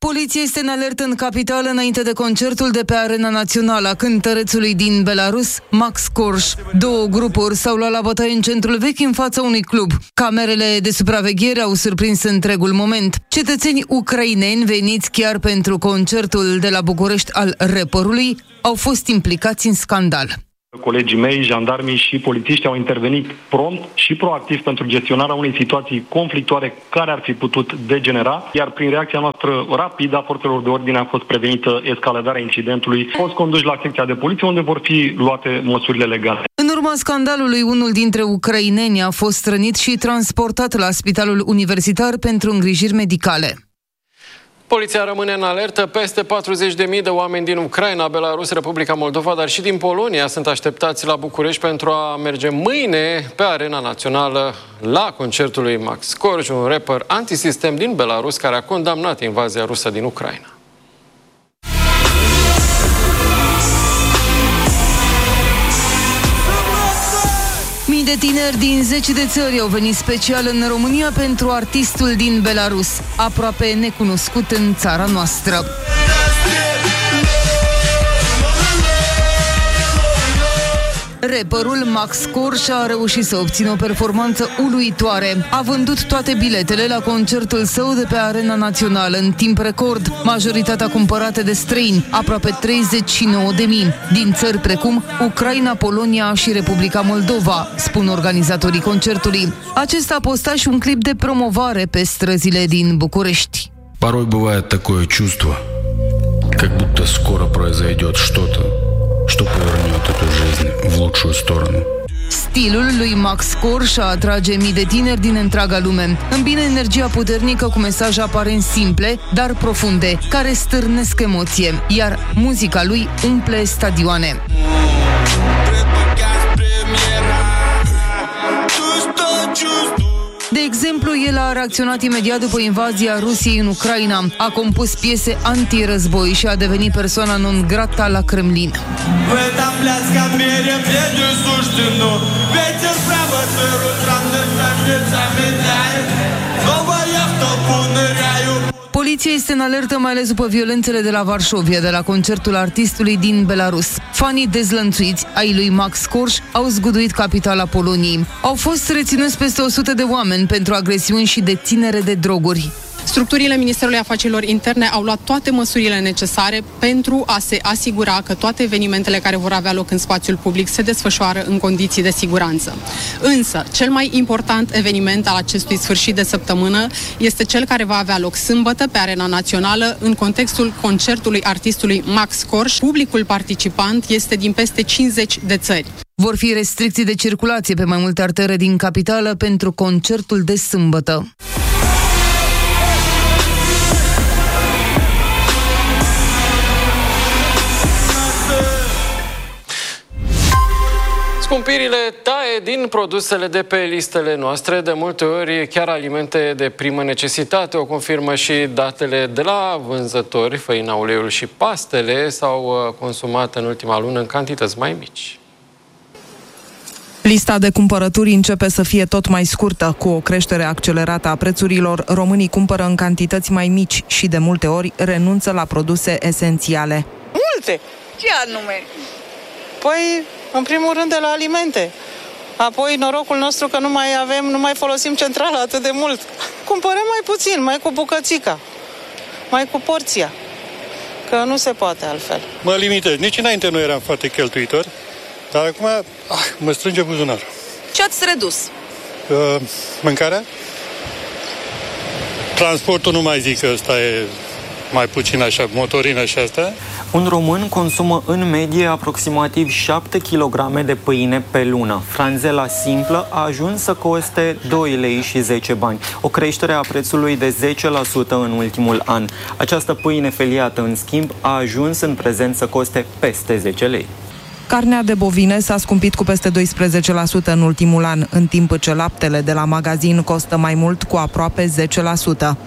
Poliția este în alertă în capitală înainte de concertul de pe Arena Națională a cântărețului din Belarus, Max Korș. Două grupuri s-au luat la bătaie în centrul vechi în fața unui club. Camerele de supraveghere au surprins întregul moment. Cetățeni ucraineni veniți chiar pentru concertul de la București al rapperului au fost implicați în scandal. Colegii mei, jandarmii și polițiști au intervenit prompt și proactiv pentru gestionarea unei situații conflictuale care ar fi putut degenera, iar prin reacția noastră rapidă a forțelor de ordine a fost prevenită escaladarea incidentului. Au fost conduși la secția de poliție unde vor fi luate măsurile legale. În urma scandalului, unul dintre ucraineni a fost rănit și transportat la Spitalul Universitar pentru îngrijiri medicale. Poliția rămâne în alertă. Peste 40.000 de oameni din Ucraina, Belarus, Republica Moldova, dar și din Polonia sunt așteptați la București pentru a merge mâine pe Arena Națională la concertul lui Max Korș, un rapper antisistem din Belarus care a condamnat invazia rusă din Ucraina. Mii de tineri din 10 de țări au venit special în România pentru artistul din Belarus, aproape necunoscut în țara noastră. Rapperul Max Korș a reușit să obțină o performanță uluitoare. A vândut toate biletele la concertul său de pe Arena Națională în timp record, majoritatea cumpărate de străini, aproape 39.000, din țări precum Ucraina, Polonia și Republica Moldova, spun organizatorii concertului. Acesta a postat și un clip de promovare pe străzile din București. Порой бывает такое чувство, как будто скоро произойдет что-то, что повернет эту жизнь в лучшую сторону. Stilul lui Max Korș atrage mii de tineri din întreaga lume. Îmbină energia puternică cu mesaje aparent simple, dar profunde, care stârnesc emoție, iar muzica lui umple stadioane. De exemplu, el a reacționat imediat după invazia Rusiei în Ucraina, a compus piese anti-război și a devenit persoana non grata la Kremlin. Poliția este în alertă mai ales după violențele de la Varșovia, de la concertul artistului din Belarus. Fanii dezlănțuiți ai lui Max Korș au zguduit capitala Poloniei. Au fost reținuți peste 100 de oameni pentru agresiuni și deținere de droguri. Structurile Ministerului Afacerilor Interne au luat toate măsurile necesare pentru a se asigura că toate evenimentele care vor avea loc în spațiul public se desfășoară în condiții de siguranță. Însă, cel mai important eveniment al acestui sfârșit de săptămână este cel care va avea loc sâmbătă pe Arena Națională în contextul concertului artistului Max Korș. Publicul participant este din peste 50 de țări. Vor fi restricții de circulație pe mai multe artere din capitală pentru concertul de sâmbătă. Scumpirile taie din produsele de pe listele noastre, de multe ori chiar alimente de primă necesitate. O confirmă și datele de la vânzători. Făina, uleiul și pastele s-au consumat în ultima lună în cantități mai mici. Lista de cumpărături începe să fie tot mai scurtă. Cu o creștere accelerată a prețurilor, românii cumpără în cantități mai mici și de multe ori renunță la produse esențiale. Multe! Ce anume? Păi, în primul rând de la alimente. Apoi norocul nostru că nu mai folosim centrala atât de mult. Cumpărăm mai puțin, mai cu bucățica, mai cu porția. Că nu se poate altfel. Mă limitez. Nici înainte nu eram foarte cheltuitor, dar acum mă strânge buzunarul. Ce ați redus? Mâncarea? Transportul nu mai zic că ăsta e mai puțin așa, motorină și asta. Un român consumă în medie aproximativ 7 kg de pâine pe lună. Franzela simplă a ajuns să coste 2 lei și 10 bani, o creștere a prețului de 10% în ultimul an. Această pâine feliată, în schimb, a ajuns în prezent să coste peste 10 lei. Carnea de bovine s-a scumpit cu peste 12% în ultimul an, în timp ce laptele de la magazin costă mai mult cu aproape 10%.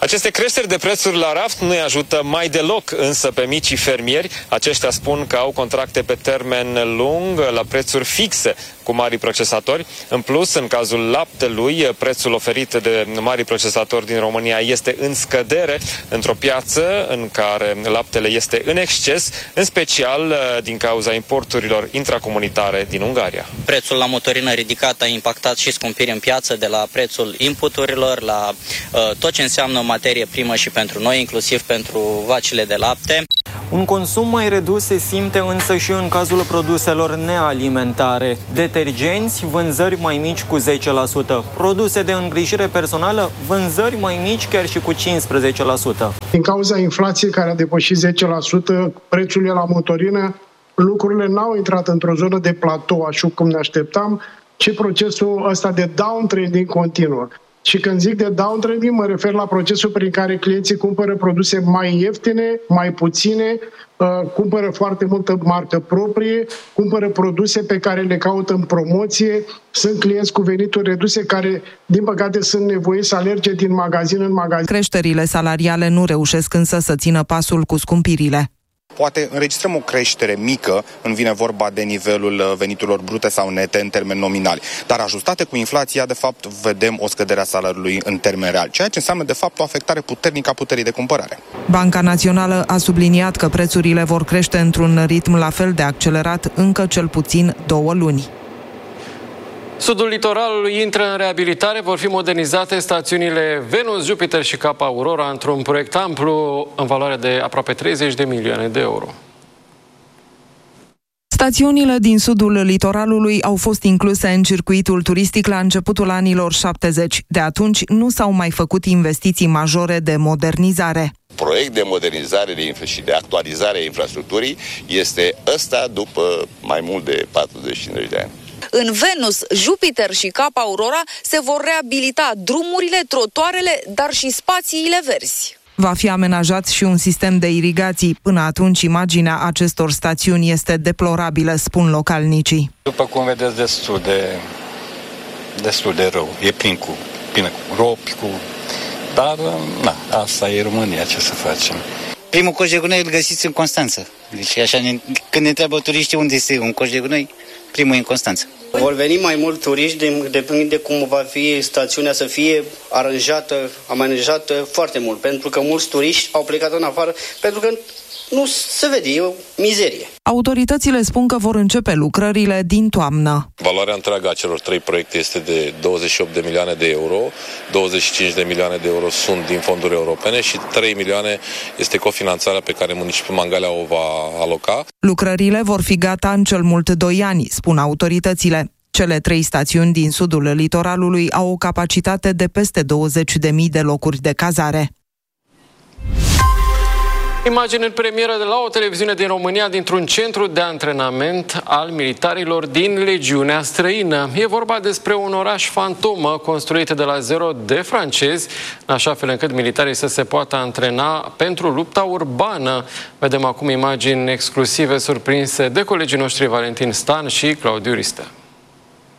Aceste creșteri de prețuri la raft nu îi ajută mai deloc însă pe micii fermieri. Aceștia spun că au contracte pe termen lung la prețuri fixe cu mari procesatori. În plus, în cazul laptelui, prețul oferit de mari procesatori din România este în scădere într-o piață în care laptele este în exces, în special din cauza importurilor intracomunitare din Ungaria. Prețul la motorină ridicat a impactat și scumpiri în piață, de la prețul inputurilor la tot ce înseamnă materie primă și pentru noi, inclusiv pentru vacile de lapte. Un consum mai redus se simte însă și în cazul produselor nealimentare. Detergenți, vânzări mai mici cu 10%. Produse de îngrijire personală, vânzări mai mici chiar și cu 15%. Din cauza inflației care a depășit 10%, prețurile la motorină, lucrurile n-au intrat într-o zonă de platou, așa cum ne așteptam, ci procesul ăsta de downtrending continuă. Și când zic de downtrending, mă refer la procesul prin care clienții cumpără produse mai ieftine, mai puține, cumpără foarte multă marcă proprie, cumpără produse pe care le caută în promoție. Sunt clienți cu venituri reduse care, din păcate, sunt nevoiți să alerge din magazin în magazin. Creșterile salariale nu reușesc însă să țină pasul cu scumpirile. Poate înregistrăm o creștere mică, când vine vorba de nivelul veniturilor brute sau nete în termeni nominali, dar ajustate cu inflația, de fapt, vedem o scădere a salariului în termeni reali, ceea ce înseamnă, de fapt, o afectare puternică a puterii de cumpărare. Banca Națională a subliniat că prețurile vor crește într-un ritm la fel de accelerat încă cel puțin 2 luni. Sudul litoralului intră în reabilitare, vor fi modernizate stațiunile Venus, Jupiter și Cap Aurora într-un proiect amplu în valoare de aproape 30 de milioane de euro. Stațiunile din sudul litoralului au fost incluse în circuitul turistic la începutul anilor 70. De atunci nu s-au mai făcut investiții majore de modernizare. Proiect de modernizare și de actualizare a infrastructurii este ăsta după mai mult de 40-50 de ani. În Venus, Jupiter și Cap Aurora se vor reabilita drumurile, trotuarele, dar și spațiile verzi. Va fi amenajat și un sistem de irigații. Până atunci, imaginea acestor stațiuni este deplorabilă, spun localnicii. După cum vedeți, destul de rău. E plin cu ropi, dar asta e România, ce să facem. Primul coș de gunoi îl găsiți în Constanța. Deci așa, când ne întreabă turiștii unde este un coș de gunoi, primul e în Constanța. Vor veni mai mult turiști, depinde de cum va fi stațiunea să fie aranjată, amenajată foarte mult, pentru că mulți turiști au plecat în afară, pentru că nu se vede, e o mizerie. Autoritățile spun că vor începe lucrările din toamnă. Valoarea întreagă a celor 3 proiecte este de 28 de milioane de euro, 25 de milioane de euro sunt din fonduri europene și 3 milioane este cofinanțarea pe care municipiul Mangalea o va aloca. Lucrările vor fi gata în cel mult 2 ani, spun autoritățile. Cele 3 stațiuni din sudul litoralului au o capacitate de peste 20.000 de locuri de cazare. Imagini în premieră de la o televiziune din România dintr-un centru de antrenament al militarilor din Legiunea Străină. E vorba despre un oraș fantomă construit de la zero de francezi, în așa fel încât militarii să se poată antrena pentru lupta urbană. Vedem acum imagini exclusive surprinse de colegii noștri Valentin Stan și Claudiu Ristă.